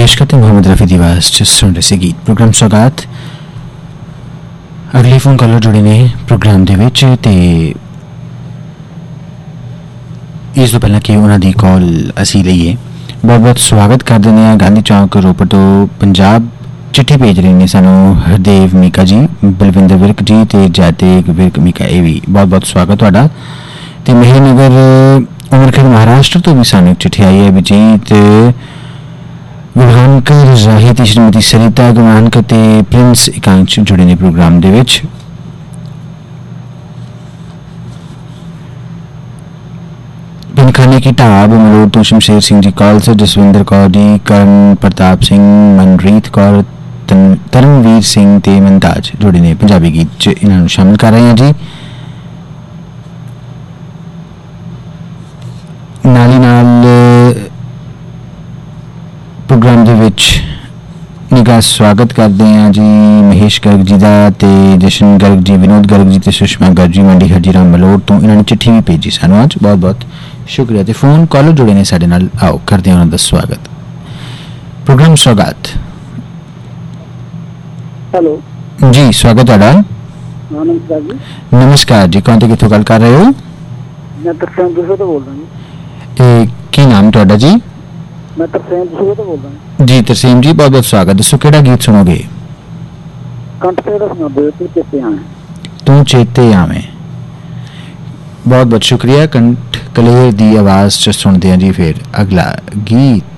पेश करते मोहम्मद रफ़ी दी आवाज़ च सुन रहे सी गीत प्रोग्राम सौगात। अगली फोन कॉलर जुड़े ने प्रोग्राम दे विच ते इस तो पहला कि उन्हां दी कॉल असी लईए। बहुत बहुत स्वागत कर देने गांधी चौक रोपड़ तो पंजाब चिट्ठी भेज रहे ने सानू हरदेव मीका जी, बलविंदर विरक जी ते जयदेव विरक मीका। ये भी बहुत बहुत स्वागत तुहाडा। ते मेहरनगर उमरखेड़ महाराष्ट्र तो भी सानू एक चिट्ठी आई है अभिजीत गुरहानकर जाहिद श्रीमती सरिता गुरहानकर ते प्रिंस एकांश जुड़े ने प्रोग्राम दे विच। पिनखाने की ढाब मलोड़ तो शमशेर सिंह जी कॉल से, जसविंदर कौर जी, करण प्रताप सिंह, मनरीत कौर, तरनवीर सिंह ते मुमताज जुड़े ने पंजाबी गीत च इन्हां शामिल कर रहे हैं जी। नाली नाल प्रोग्राम दे विच निगाह स्वागत करते हैं जी महेश गर्ग जी का, जशन गर्ग जी, विनोद गर्ग जी, सुषमा गर्ग जी मंडी हरजीराम मलोड़ तो इन्होंने चिट्ठी भी भेजी सानू अज। बहुत बहुत शुक्रिया। तो फोन कॉलर जुड़े ने साडे नाल, आओ करते हैं उन्होंने स्वागत प्रोग्राम सौगात। हेलो जी स्वागत तुहाडा। नमस्कार जी। नमस्कार जी, कौन ते कित्थों गल कर रहे हो? मैं तरसेम दूसरे तो बोल रहा हूँ। की नाम तुहाडा जी? मैं तरसेम दूसरे तो बोल रहा हूँ जी। तरसेम जी बहुत बहुत स्वागत। दसो केड़ा गीत सुनोगे? कंठ से सुना दो तू चेते आवे। तू चेते आवे। बहुत बहुत शुक्रिया। कंठ कलेर दी आवाज़ च सुनते हैं जी फिर अगला गीत।